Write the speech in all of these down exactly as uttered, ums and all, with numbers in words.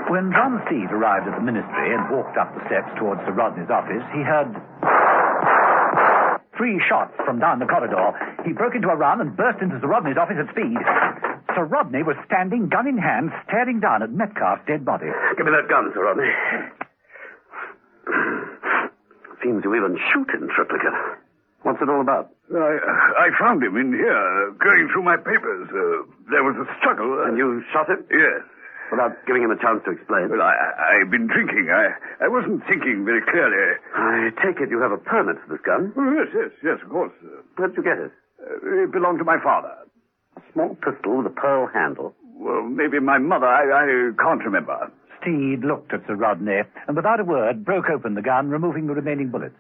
When John Steed arrived at the ministry and walked up the steps towards Sir Rodney's office, he heard three shots from down the corridor. He broke into a run and burst into Sir Rodney's office at speed. Sir Rodney was standing, gun in hand, staring down at Metcalfe's dead body. Give me that gun, Sir Rodney. Seems you even shoot in triplicate. What's it all about? I, I found him in here, going through my papers. Uh, there was a struggle. And you shot him? Yes. Without giving him a chance to explain? Well, I, I've been drinking. I, I wasn't thinking very clearly. I take it you have a permit for this gun? Oh, yes, yes, yes, of course. Uh, Where did you get it? Uh, it belonged to my father. A small pistol with a pearl handle? Well, maybe my mother. I, I can't remember. Steed looked at Sir Rodney and without a word broke open the gun, removing the remaining bullets.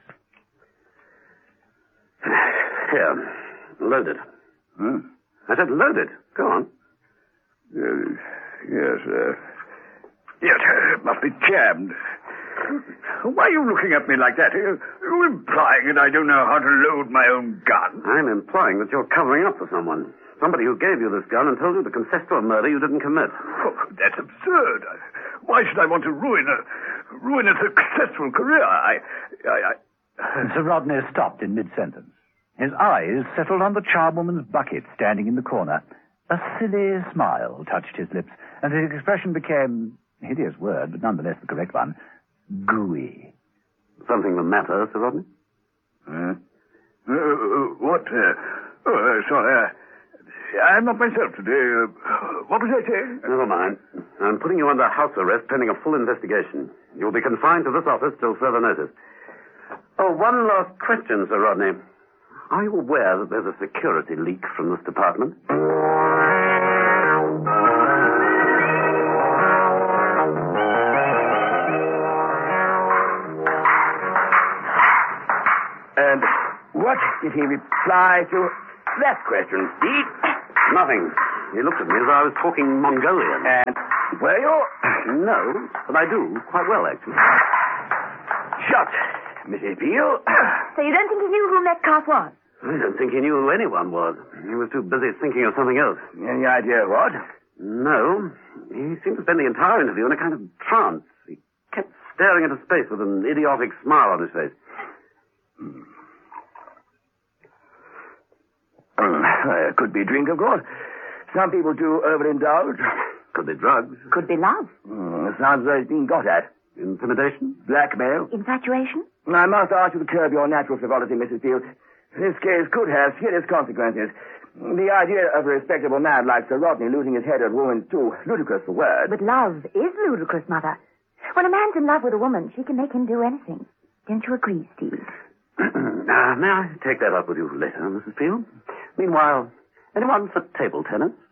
Here, loaded. Huh? I said loaded. Go on. Uh, yes, uh, yes, uh, it must be jammed. Why are you looking at me like that? Are you implying that I don't know how to load my own gun? I'm implying that you're covering up for someone. Somebody who gave you this gun and told you to confess to a murder you didn't commit. Oh, that's absurd. Why should I want to ruin a ruin a successful career? I, I, I... Sir Rodney stopped in mid-sentence. His eyes settled on the charwoman's bucket standing in the corner. A silly smile touched his lips, and his expression became, a hideous word, but nonetheless the correct one, gooey. Something the matter, Sir Rodney? Uh, uh, what? Uh, oh, uh, sorry. Uh, I'm not myself today. Uh, what was I saying? Never mind. I'm putting you under house arrest pending a full investigation. You'll be confined to this office till further notice. Oh, one last question, Sir Rodney. Are you aware that there's a security leak from this department? And what did he reply to that question, Steed? Nothing. He looked at me as though I was talking Mongolian. And were you? No, but I do. Quite well, actually. Shot, Missus Peel. So you don't think he knew who Metcalfe was? I don't think he knew who anyone was. He was too busy thinking of something else. Any idea what? No. He seemed to spend the entire interview in a kind of trance. He kept staring into space with an idiotic smile on his face. Hmm. Uh, could be drink, of course. Some people do overindulge. Could be drugs. Could be love. Mm, sounds as though it's being got at. Intimidation? Blackmail. Infatuation? I must ask you to curb your natural frivolity, Missus Field. This case could have serious consequences. The idea of a respectable man like Sir Rodney losing his head at a woman's too ludicrous for words. But love is ludicrous, Mother. When a man's in love with a woman, she can make him do anything. Don't you agree, Steve? uh, may I take that up with you later, Missus Field? Meanwhile, anyone for table tennis?